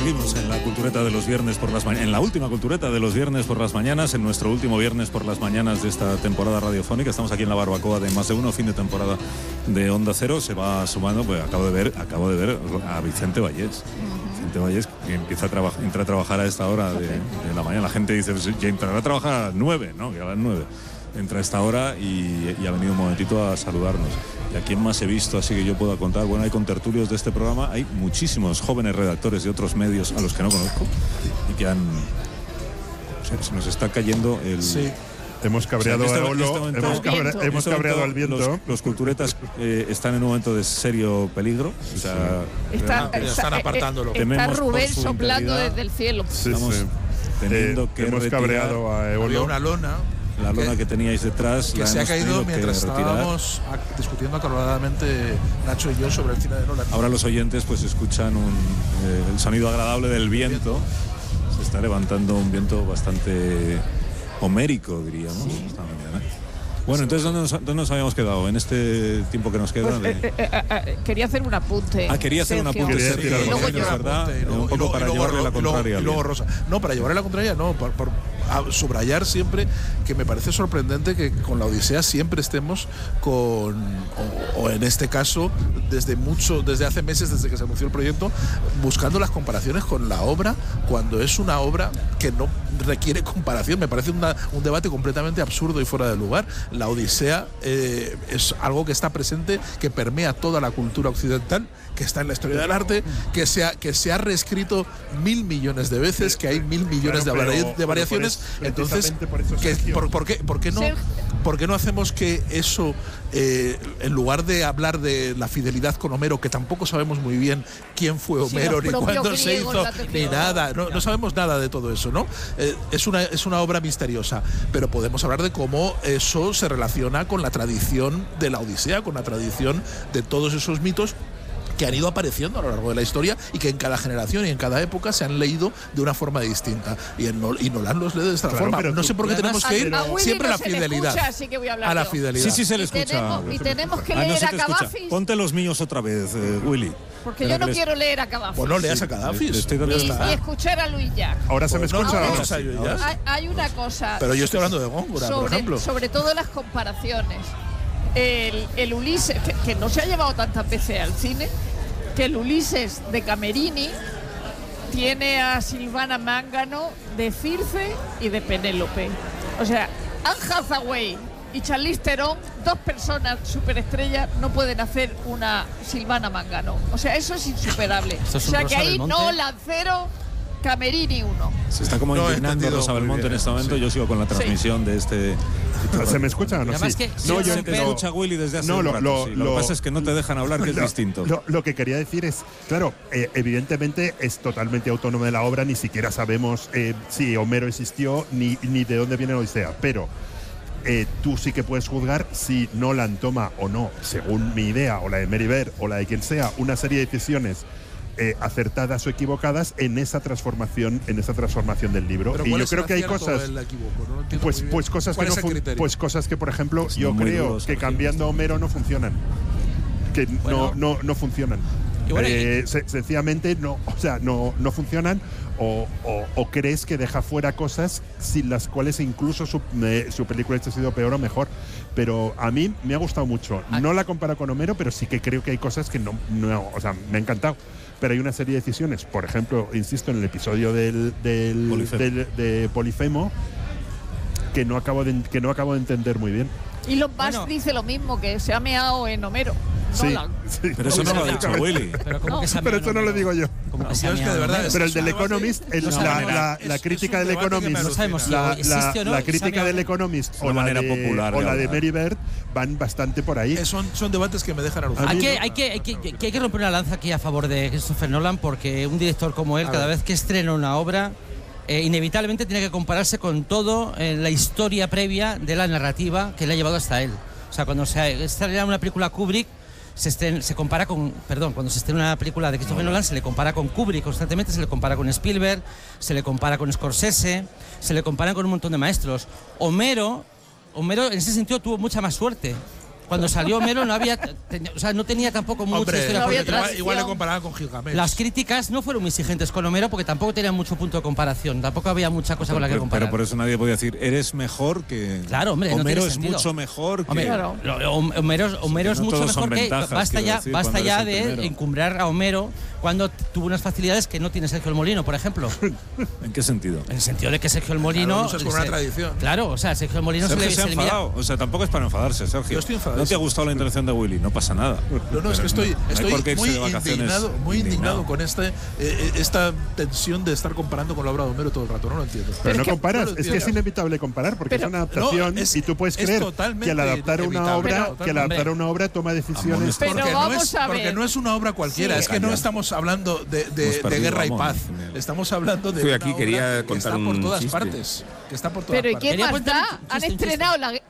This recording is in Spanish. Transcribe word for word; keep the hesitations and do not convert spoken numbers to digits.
Seguimos en la cultureta de los viernes por las mañanas, en la última cultureta de los viernes por las mañanas, en nuestro último viernes por las mañanas de esta temporada radiofónica. Estamos aquí en la barbacoa de Más de Uno, fin de temporada de Onda Cero. Se va sumando, pues acabo de ver, acabo de ver a Vicente Vallés. Vicente Vallés que empieza a trabajar, entra a trabajar a esta hora de, de la mañana. La gente dice, pues, ya entrará a trabajar a las nueve, ¿no? Que a las nueve. Entra a esta hora y, y ha venido un momentito a saludarnos. ¿Y a quién más he visto? Así que yo puedo contar. Bueno, hay contertulios de este programa. Hay muchísimos jóvenes redactores de otros medios a los que no conozco y que han... Se, se nos está cayendo el... Sí. Hemos cabreado o sea, a este, Olo, este hemos, cabrea, hemos este cabreado al viento. Los, los culturetas eh, están en un momento de serio peligro. O sea, está, eh, están apartándolo. Está, está Rubén soplando desde el cielo. Sí, Estamos sí. teniendo eh, que hemos retirar. cabreado a Eolo. Había una lona. La lona que, que teníais detrás que la se ha caído mientras que estábamos discutiendo acaloradamente Nacho y yo sobre el cine de Nolan. Ahora los oyentes pues escuchan un, eh, el sonido agradable del viento. Se está levantando un viento bastante homérico, diríamos, sí. Esta mañana. Bueno, entonces ¿dónde nos, ¿dónde nos habíamos quedado en este tiempo que nos queda? Pues, de... eh, eh, eh, quería hacer un apunte. Ah, quería hacer Sergio. un apunte, Sergio. Sergio. Luego Sergio, es verdad, y luego, un poco para llevarle la contraria. Y luego Rosa. No, para llevarle la contraria, no, por, por a subrayar siempre que me parece sorprendente que con la Odisea siempre estemos con, o, o en este caso, desde mucho, desde hace meses, desde que se anunció el proyecto, buscando las comparaciones con la obra, cuando es una obra que no requiere comparación. Me parece una, un debate completamente absurdo y fuera de lugar. La Odisea eh, es algo que está presente, que permea toda la cultura occidental, que está en la historia del arte, que se ha, que se ha reescrito mil millones de veces, que hay mil millones claro, de, pero, de variaciones. Eso, entonces, por, eso, que, por, por, qué, por, qué no, ¿por qué no hacemos que eso, eh, en lugar de hablar de la fidelidad con Homero, que tampoco sabemos muy bien quién fue Homero, sí, ni cuándo se hizo, ni nada, no, no sabemos nada de todo eso, ¿no? Eh, es, una, es una obra misteriosa, pero podemos hablar de cómo eso se relaciona con la tradición de la Odisea, con la tradición de todos esos mitos que han ido apareciendo a lo largo de la historia y que en cada generación y en cada época se han leído de una forma distinta. Y, en, y Nolan los lee de esta claro, forma. No sé por qué tenemos que ir a, a siempre no a la fidelidad. Escucha, así que voy a, hablar a la yo. fidelidad. Sí, sí se le y escucha. Tenemos, y tenemos que ah, leer no a Cavafis. Ponte los míos otra vez, eh, Willy. Porque Pero yo no les... quiero leer a Cavafis. Pues no leas a Cavafis. Y, y escuchar a Luis Jack. Ahora se me pues escucha. No, ahora. No, ahora. Hay, hay una cosa. Pero yo estoy hablando de Góngora, sobre, por ejemplo. Sobre todo las comparaciones. El, el Ulises, que, que no se ha llevado tantas veces al cine, que el Ulises de Camerini tiene a Silvana Mangano de Circe y de Penélope. O sea, Anne Hathaway y Charlize Theron, dos personas superestrellas, no pueden hacer una Silvana Mangano. O sea, eso es insuperable. Es o sea, que ahí no Lancero, Camerini uno. Se está como no, indignando Rosa Belmonte en este momento. Sí. Yo sigo con la transmisión sí. de este. ¿Se me escucha o no? Sí. Que, no, yo se te escucha Willy desde hace no, un lo, rato. Lo, sí. lo, lo que pasa es que no te dejan hablar, que es lo, distinto. Lo, lo que quería decir es, claro, eh, evidentemente es totalmente autónoma de la obra, ni siquiera sabemos eh, si Homero existió ni, ni de dónde viene la Odisea, pero eh, tú sí que puedes juzgar si Nolan toma o no, según mi idea, o la de Merivert, o la de quien sea, una serie de decisiones Eh, acertadas o equivocadas en esa transformación en esa transformación del libro. Pero y yo creo que hay cosas equivoco, no pues pues cosas que no pues cosas que por ejemplo pues yo creo duros, que cambiando a Homero no funcionan, que bueno, no no no funcionan bueno, eh, y... se, sencillamente no, o sea, no no funcionan o, o, o crees que deja fuera cosas sin las cuales incluso su, eh, su película ha sido peor o mejor. Pero a mí me ha gustado mucho. No la comparo con Homero, pero sí que creo que hay cosas que no, no o sea, me ha encantado. Pero hay una serie de decisiones, por ejemplo, insisto, en el episodio del, del, Polifemo. del de Polifemo, que no acabo de, que no acabo de entender muy bien. Y Elon Musk bueno. dice lo mismo, que se ha meado en Homero. Sí, sí, pero eso no lo ha dicho Willy. Pero, no, que pero eso no lo digo yo. Como que se es que de verdad pero el del Economist, el, no la, la, la crítica del Economist, no sabemos la, si la, no, la crítica del Economist o la de, popular o la de Merivert van bastante por ahí. Eh, son, son debates que me dejan alucinar. Hay que, hay, que, hay, que, que hay que romper una lanza aquí a favor de Christopher Nolan, porque un director como él, a cada ver. vez que estrena una obra, eh, inevitablemente tiene que compararse con todo eh, la historia previa de la narrativa que le ha llevado hasta él. O sea, cuando se estrena una película Kubrick, Se, estrena, se compara con, perdón, cuando se estrena una película de Christopher Nolan, se le compara con Kubrick constantemente, se le compara con Spielberg, se le compara con Scorsese, se le compara con un montón de maestros. Homero, Homero en ese sentido tuvo mucha más suerte, Cuando salió Homero no había, ten, o sea, no tenía tampoco mucha Hombre, historia. no igual, igual le comparaban con Gilgamesh. Las críticas no fueron muy exigentes con Homero porque tampoco tenían mucho punto de comparación. Tampoco había mucha cosa pero, con la que pero, comparar. Pero por eso nadie podía decir, eres mejor que. Claro, hombre, Homero no es sentido. mucho mejor que. Hombre, claro. Homero, Homero es no mucho mejor que. Ventajas, basta ya, decir, basta ya de primero. encumbrar a Homero cuando tuvo unas facilidades que no tiene Sergio el Molino, por ejemplo. ¿En qué sentido? En el sentido de que Sergio el Molino. Claro, eso es como una tradición. Claro, o sea, Sergio el Molino Sergio se le se ha se le mira- enfadado. O sea, tampoco es para enfadarse, Sergio. Yo estoy ¿No enfadadísimo. te ha gustado la intervención de Willy? No pasa nada. No, no, es que estoy, No hay estoy por qué irse muy de vacaciones indignado, muy indignado indignado. con este, eh, esta tensión de estar comparando con la obra de Homero todo el rato. No lo entiendo. Pero, Pero no es que- comparas, no lo es que es entiendo. inevitable comparar porque Pero- es una adaptación no, es- y tú puedes es creer totalmente que al adaptar una evitable. obra, Pero- que al adaptar una obra toma decisiones. Pero porque vamos no es, a ver. porque no es una obra cualquiera, Sí. es que no estamos hablando de, de- Hemos de perdido guerra y a Mon, paz. en general. Estamos hablando de Estoy una aquí, obra quería que contar está por un todas chiste. partes. Que está por todas Pero ¿y partes. qué Quería más contar da? un Han chiste, un chiste. estrenado la,